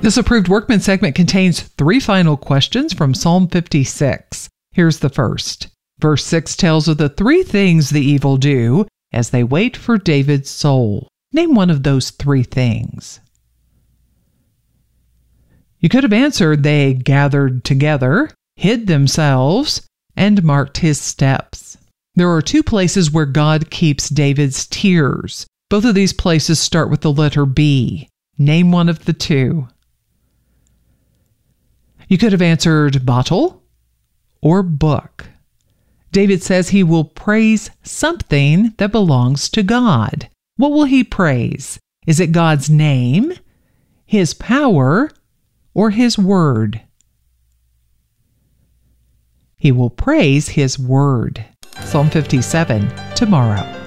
This approved workman segment contains 3 final questions from Psalm 56. Here's the first. Verse 6 tells of the 3 things the evil do as they wait for David's soul. Name one of those 3 things. You could have answered they gathered together, hid themselves, and marked his steps. There are 2 places where God keeps David's tears. Both of these places start with the letter B. Name one of the 2. You could have answered bottle or book. David says he will praise something that belongs to God. What will he praise? Is it God's name, his power, or his word? He will praise his word. Psalm 57 tomorrow.